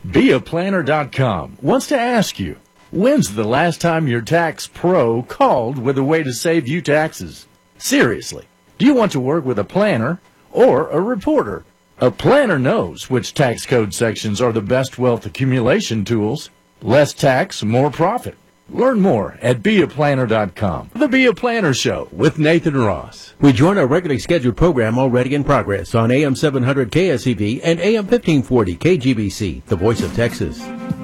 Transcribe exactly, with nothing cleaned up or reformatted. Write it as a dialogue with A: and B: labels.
A: Be A Planner dot com wants to ask you, when's the last time your tax pro called with a way to save you taxes? Seriously, do you want to work with a planner or a reporter? A planner knows which tax code sections are the best wealth accumulation tools. Less tax, more profit. Learn more at Be A Planner dot com. The Be A Planner Show with Nathan Ross.
B: We join our regularly scheduled program already in progress on A M seven hundred K S E V and A M fifteen forty K G B C, the voice of Texas.